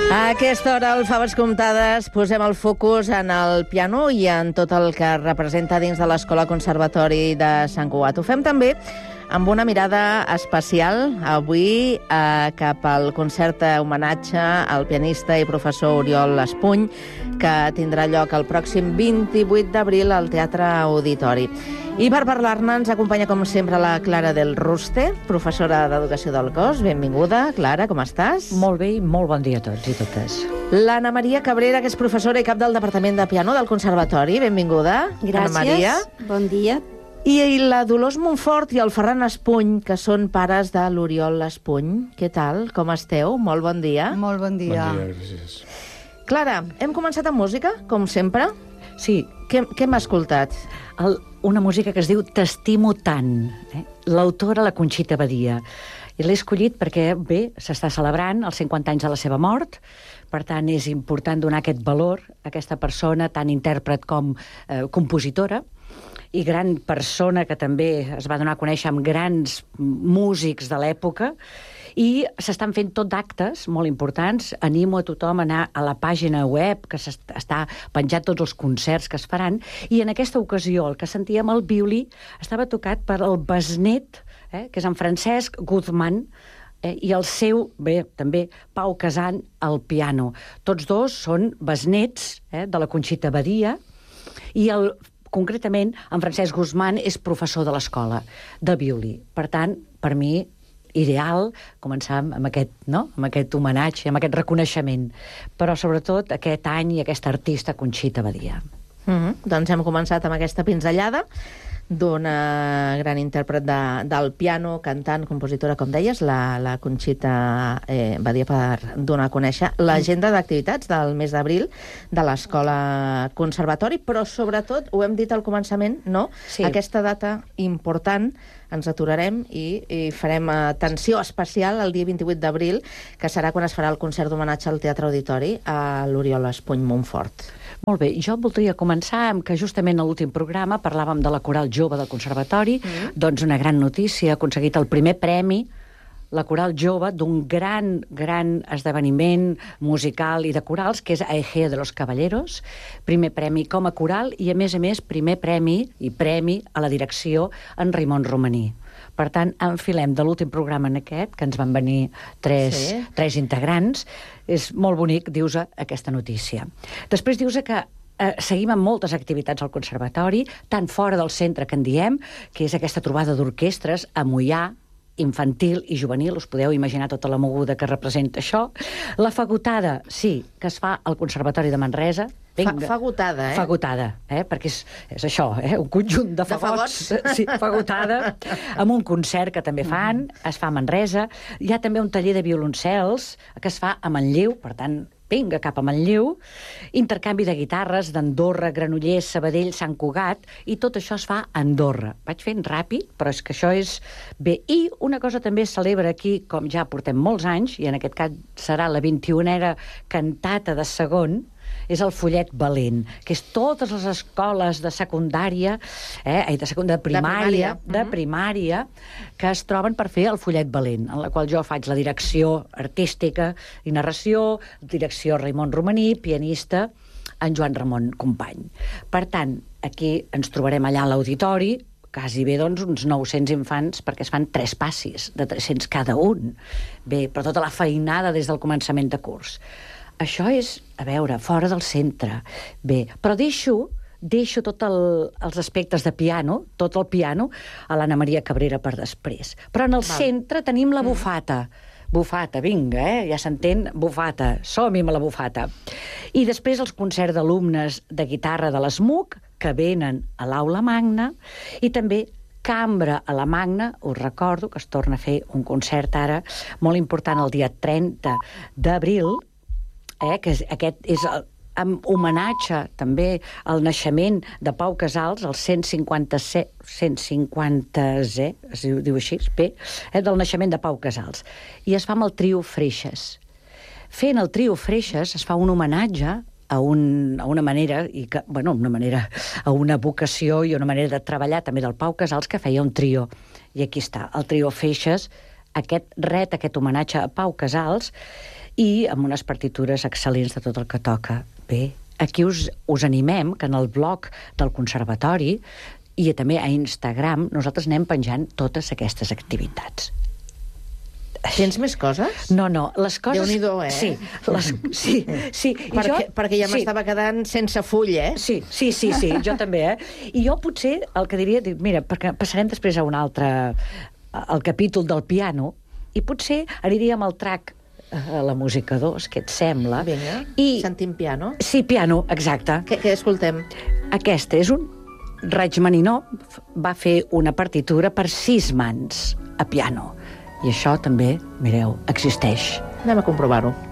A aquesta hora, al Faves Comptades, posem el focus en el piano i en tot el que representa dins de l'Escola Conservatori de Sant Cugat. Ho fem també amb una mirada especial avui cap al concert homenatge al pianista i professor Oriol Espuny, que tindrà lloc el pròxim 28 d'abril al Teatre Auditori. I per parlar-ne ens acompanya, com sempre, la Clara del Ruste, professora d'Educació del cos. Benvinguda, Clara, com estàs? Molt bé i molt bon dia a tots i totes. L'Anna Maria Cabrera, que és professora i cap del Departament de Piano del Conservatori. Benvinguda, Gràcies, Anna Maria. Bon dia. I la Dolors Montfort i el Ferran Espuny, que són pares de l'Oriol Espuny. Què tal? Com esteu? Molt bon dia. Molt bon dia. Bon dia, gràcies. Clara, hem començat amb música, com sempre. Sí, Què hem escoltat? una música que es diu T'estimo tant. L'autora, la Conxita Badia. I l'he escollit perquè, bé, s'està celebrant els 50 anys de la seva mort, per tant, és important donar aquest valor a aquesta persona, tant intèrpret com compositora, i gran persona que també es va donar a conèixer amb grans músics de l'època, i s'estan fent tot d'actes molt importants. Animo a tothom a anar a la pàgina web, que està penjat tots els concerts que es faran, i en aquesta ocasió el que sentíem, el violí, estava tocat per el besnet, que és en Francesc Guzmán, i el seu, bé, també, Pau Casant, al piano. Tots dos són besnets de la Conxita Badia, i concretament, en Francesc Guzmán és professor de l'escola de violí. Per tant, per mi, ideal començar amb aquest homenatge, amb aquest reconeixement, però sobretot aquest any i aquesta artista Conxita Badia. Doncs hem començat amb aquesta pinzellada d'una gran intèrpret del piano, cantant, compositora, com deies, la Conxita Badia, per donar a conèixer l'agenda d'activitats del mes d'abril de l'Escola Conservatori, però sobretot, ho hem dit al començament, no? Sí. Aquesta data important, ens aturarem i farem atenció especial el dia 28 d'abril, que serà quan es farà el concert d'homenatge al Teatre Auditori a l'Oriol Espuny Montfort. Molt bé, jo voldria començar amb que justament a l'últim programa parlàvem de la Coral Jove del Conservatori, doncs una gran notícia, ha aconseguit el primer premi, la Coral Jove, d'un gran esdeveniment musical i de corals, que és Aegea de los Caballeros, primer premi com a coral i, a més, primer premi a la direcció en Raimon Romaní. Per tant, enfilem de l'últim programa en aquest, que ens van venir tres integrants. És molt bonic, dius, aquesta notícia. Després dius que seguim amb moltes activitats al Conservatori, tant fora del centre que en diem, que és aquesta trobada d'orquestres a Moià, infantil i juvenil, us podeu imaginar tota la moguda que representa això. La fagotada, sí, que es fa al Conservatori de Manresa. Fagotada, Fagotada, perquè és això, un conjunt de fagots. Sí, fagotada, amb un concert que també fan, es fa a Manresa. Hi ha també un taller de violoncels que es fa a Manlleu, per tant, vinga cap a Manlleu, intercanvi de guitarres d'Andorra, Granollers, Sabadell, Sant Cugat, i tot això es fa a Andorra. Vaig fent ràpid, però és que això és bé. I una cosa també es celebra aquí, com ja portem molts anys, i en aquest cas serà la 21a cantata de segon, és el Follet Valent, que és totes les escoles de secundària, de primària, que es troben per fer el Follet Valent, en la qual jo faig la direcció artística i narració, direcció Raimon Romaní, pianista en Joan Ramon Company. Per tant, aquí ens trobarem allà a l'auditori, quasi bé, doncs, uns 900 infants, perquè es fan 3 passis, de 300 cada un. Bé, però tota la feinada des del començament de curs. Això és, a veure, fora del centre. Bé, però deixo tots els aspectes de piano, tot el piano, a l'Anna Maria Cabrera per després. Però en el centre tenim la bufata. Bufata, vinga, ja s'entén, bufata. Som-hi amb la bufata. I després els concerts d'alumnes de guitarra de l'ESMUC, que venen a l'Aula Magna, i també Cambra a la Magna, us recordo que es torna a fer un concert ara molt important el dia 30 d'abril, que aquest és amb homenatge també al naixement de Pau Casals, el 150è, es diu així, del naixement de Pau Casals. I es fa amb el trio Freixes. Fent el trio Freixes es fa un homenatge a una manera, a una vocació i una manera de treballar també del Pau Casals, que feia un trio. I aquí està, el trio Freixes, aquest homenatge a Pau Casals, i amb unes partitures excel·lents de tot el que toca. Bé, aquí us animem que en el blog del Conservatori i també a Instagram nosaltres anem penjant totes aquestes activitats. Tens més coses? No, les coses... Déu-n'hi-do, Sí. Perquè ja m'estava quedant sense full, Sí, jo també, I jo potser el que diria... Mira, perquè passarem després a un altre... al capítol del piano, i potser aniríem al track a la música 2, què et sembla? Vinga, sentim piano. Sí, piano, exacte. Què escoltem? Aquesta és un... Rachmaninoff va fer una partitura per 6 mans a piano. I això també, mireu, existeix. Anem a comprovar-ho.